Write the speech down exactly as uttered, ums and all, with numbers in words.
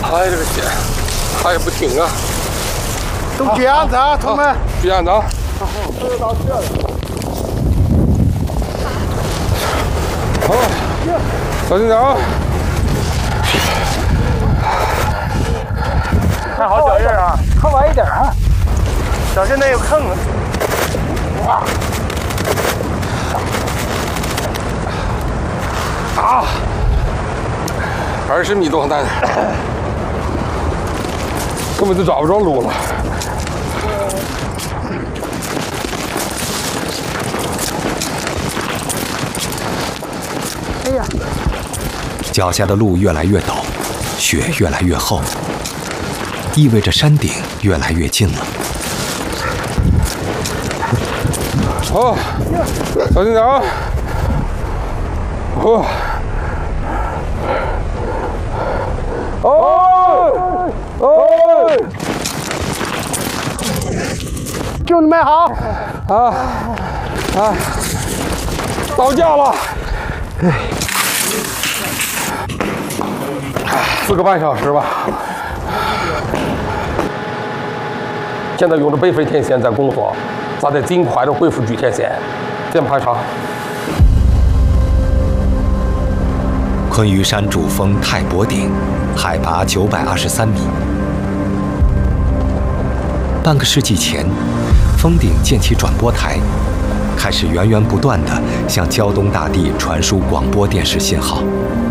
哎，这个天，他也不听啊！ 都举案子啊，同志们！ 举案子啊！ 这就到这了。 好，小心点啊！ 看好脚印啊，靠晚一点啊，小心那有坑啊！哇！ 啊！二十米多难，根本就找不着路了。 哎呀！ 脚下的路越来越陡，雪越来越厚，意味着山顶越来越近了。 好，小心点啊！哦。哦哦！ 兄弟们好！ 啊啊！到家了，四个半小时吧。现在用着北飞天线在工作，咱得尽快的恢复据天线。见排查。 昆玉山主峰太伯顶，海拔九百二十三米。半个世纪前，峰顶建起转播台，开始源源不断地向胶东大地传输广播电视信号。